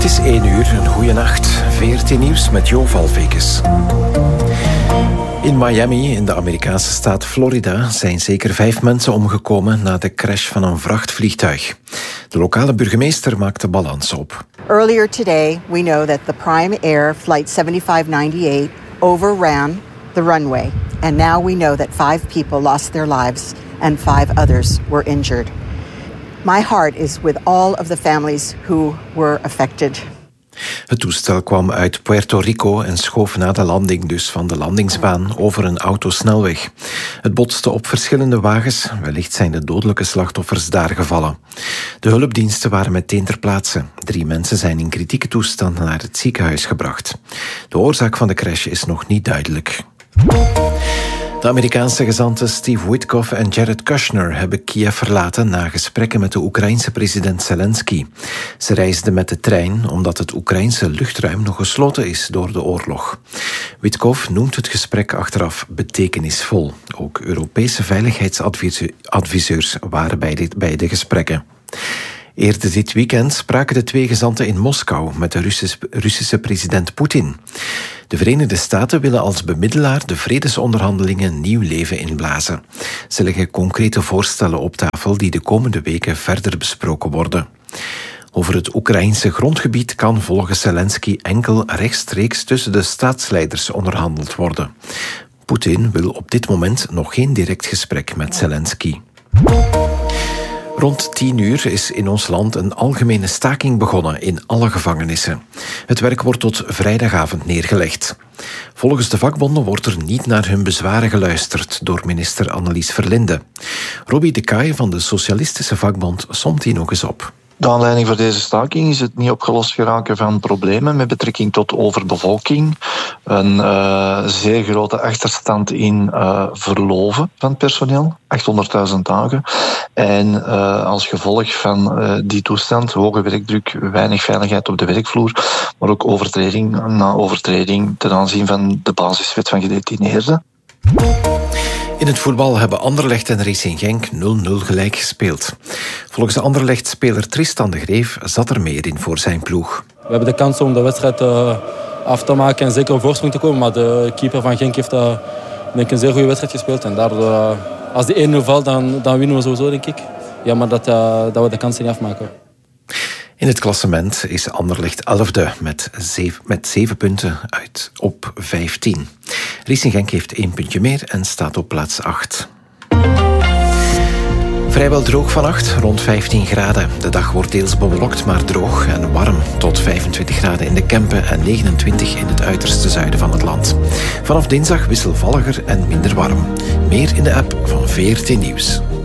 is 1 uur, een goeie nacht. VRT Nieuws met Jo Valvekes. In Miami, in de Amerikaanse staat Florida, zijn zeker 5 mensen omgekomen na de crash van een vrachtvliegtuig. De lokale burgemeester maakt de balans op. Earlier today, we know that the Prime Air Flight 7598 overran the runway. And now we know that 5 people lost their lives and 5 others were injured. My heart is with all of the families who were affected. Het toestel kwam uit Puerto Rico en schoof na de landing dus van de landingsbaan over een autosnelweg. Het botste op verschillende wagens. Wellicht zijn de dodelijke slachtoffers daar gevallen. De hulpdiensten waren meteen ter plaatse. 3 mensen zijn in kritieke toestand naar het ziekenhuis gebracht. De oorzaak van de crash is nog niet duidelijk. De Amerikaanse gezanten Steve Witkoff en Jared Kushner hebben Kiev verlaten na gesprekken met de Oekraïense president Zelensky. Ze reisden met de trein omdat het Oekraïense luchtruim nog gesloten is door de oorlog. Witkoff noemt het gesprek achteraf betekenisvol. Ook Europese veiligheidsadviseurs waren bij de gesprekken. Eerder dit weekend spraken de 2 gezanten in Moskou met de Russische president Poetin. De Verenigde Staten willen als bemiddelaar de vredesonderhandelingen nieuw leven inblazen. Ze leggen concrete voorstellen op tafel die de komende weken verder besproken worden. Over het Oekraïense grondgebied kan volgens Zelensky enkel rechtstreeks tussen de staatsleiders onderhandeld worden. Poetin wil op dit moment nog geen direct gesprek met Zelensky. Rond 10 uur is in ons land een algemene staking begonnen in alle gevangenissen. Het werk wordt tot vrijdagavond neergelegd. Volgens de vakbonden wordt er niet naar hun bezwaren geluisterd door minister Annelies Verlinde. Robbie de Kaai van de Socialistische Vakbond somt die nog eens op. De aanleiding voor deze staking is het niet opgelost geraken van problemen met betrekking tot overbevolking, een zeer grote achterstand in verloven van het personeel, 800.000 dagen. En als gevolg van die toestand, hoge werkdruk, weinig veiligheid op de werkvloer, maar ook overtreding na overtreding ten aanzien van de basiswet van gedetineerden. In het voetbal hebben Anderlecht en Racing Genk 0-0 gelijk gespeeld. Volgens de Anderlecht-speler Tristan de Greef zat er meer in voor zijn ploeg. We hebben de kans om de wedstrijd af te maken en zeker op voorsprong te komen. Maar de keeper van Genk heeft denk ik een zeer goede wedstrijd gespeeld. En daardoor, als die 1-0 valt, dan winnen we sowieso, denk ik. Ja, maar dat we de kansen niet afmaken. In het klassement is Anderlecht 11e met 7 punten uit op 15. Racing Genk heeft 1 puntje meer en staat op plaats 8. Vrijwel droog vannacht, rond 15 graden. De dag wordt deels bewolkt, maar droog en warm. Tot 25 graden in de Kempen en 29 in het uiterste zuiden van het land. Vanaf dinsdag wisselvalliger en minder warm. Meer in de app van VRT Nieuws.